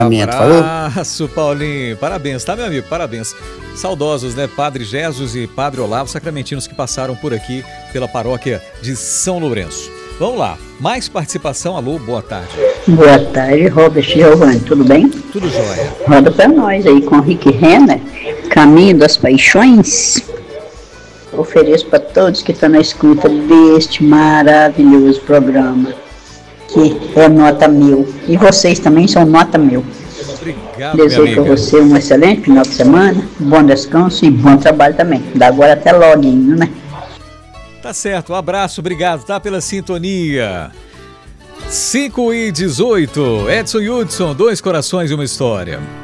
Falou? Abraço, Paulinho. Parabéns, tá, meu amigo? Parabéns. Saudosos, né? Padre Jesus e Padre Olavo, sacramentinos que passaram por aqui pela paróquia de São Lourenço. Vamos lá. Mais participação. Alô, boa tarde. Boa tarde, Robert Giovanni. Tudo bem? Tudo jóia. Roda pra nós aí com Rick Renner, Caminho das Paixões. Ofereço para todos que estão na escuta deste maravilhoso programa, que é nota 1000. E vocês também são nota 1000. Obrigado, Desejo para você um excelente final de semana, bom descanso e bom trabalho também. Da agora até loguinho, né? Tá certo, um abraço, obrigado, tá, pela sintonia. 5:18, Edson e Hudson, dois corações e uma história.